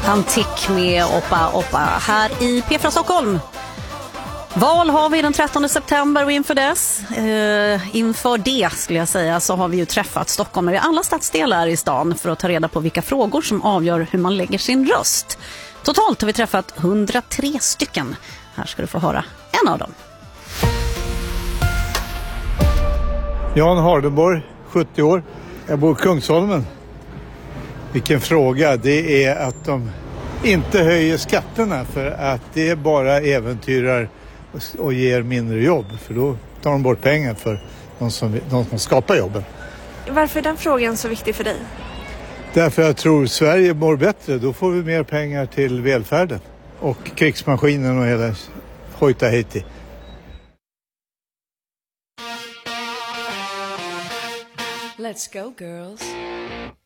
Antik med Oppa här i P4 Stockholm. Val har vi den 13 september och inför det skulle jag säga så har vi ju träffat stockholmare i alla stadsdelar i stan för att ta reda på vilka frågor som avgör hur man lägger sin röst. Totalt har vi träffat 103 stycken. Här ska du få höra en av dem. Jan Hardenborg, 70 år. Jag bor i Kungsholmen. Vilken fråga. Det är att de inte höjer skatterna för att det bara äventyrar och ger mindre jobb. För då tar de bort pengar för de som skapar jobben. Varför är den frågan så viktig för dig? Därför jag tror Sverige mår bättre. Då får vi mer pengar till välfärden. Och krigsmaskinen och hela hojta hejti. Let's go girls.